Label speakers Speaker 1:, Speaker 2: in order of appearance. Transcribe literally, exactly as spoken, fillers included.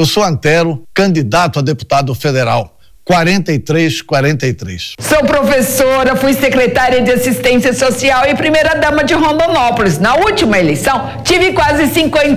Speaker 1: Eu sou Antero, candidato a deputado federal. quarenta e três quarenta e três.
Speaker 2: Sou professora, fui secretária de assistência social e primeira-dama de Rondonópolis. Na última eleição, tive quase cinquenta